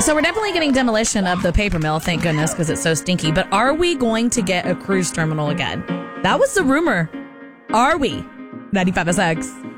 So we're definitely getting demolition of the paper mill, thank goodness, because it's so stinky. But are we going to get a cruise terminal again? That was the rumor. Are we? 95SX.